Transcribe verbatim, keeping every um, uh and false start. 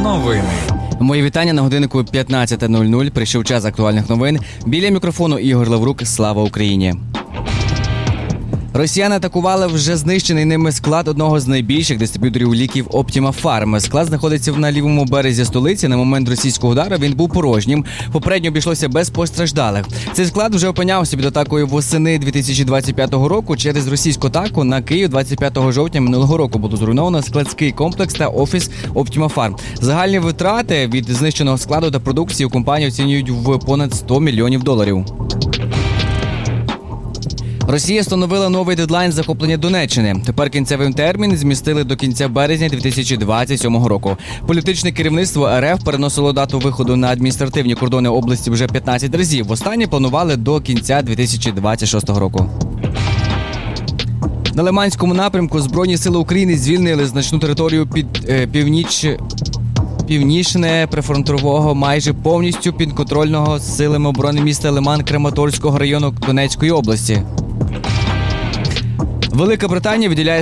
Новини. Мої вітання на годиннику п'ятнадцята нуль нуль. Прийшов час актуальних новин. Біля мікрофону Ігор Лаврук. Слава Україні! Росіяни атакували вже знищений ними склад одного з найбільших дистриб'юторів ліків Optima Farm. Склад знаходиться на лівому березі столиці. На момент російського удару він був порожнім. Попередньо обійшлося без постраждалих. Цей склад вже опинявся під атакою восени дві тисячі двадцять п'ятого року. Через російську атаку на Київ двадцять п'ятого жовтня минулого року було зруйновано складський комплекс та офіс Optima Farm. Загальні витрати від знищеного складу та продукції у компанії оцінюють в понад сто мільйонів доларів. Росія встановила новий дедлайн захоплення Донеччини. Тепер кінцевий термін змістили до кінця березня дві тисячі двадцять сьомого року. Політичне керівництво РФ переносило дату виходу на адміністративні кордони області вже п'ятнадцять разів. Востаннє планували до кінця дві тисячі двадцять шостого року. На Лиманському напрямку Збройні сили України звільнили значну територію під е, північ... північне прифронтового, майже повністю підконтрольного силами оборони міста Лиман Краматорського району Донецької області. Велика Британія виділяє